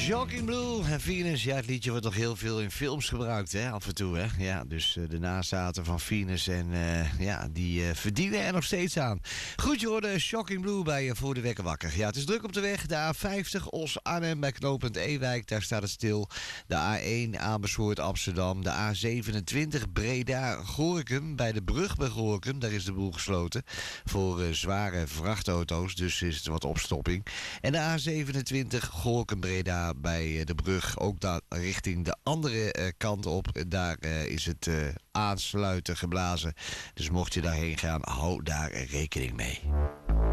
Shocking Blue en Venus. Ja, het liedje wordt nog heel veel in films gebruikt, hè, af en toe, hè. Ja, dus de nazaten van Venus en ja, die verdienen er nog steeds aan. Goed, je hoorde Shocking Blue bij je voor de wekker wakker. Ja, het is druk op de weg. De A50 Os-Arnhem bij knooppunt Ewijk, daar staat het stil. De A1 Amersfoort Amsterdam. De A27 Breda-Gorinchem bij de brug bij Gorinchem. Daar is de boel gesloten voor zware vrachtauto's, dus is het wat opstopping. En de A27 Gorinchem-Breda bij de brug, ook daar richting de andere kant op. Daar is het aansluiten geblazen. Dus mocht je daarheen gaan, hou daar rekening mee.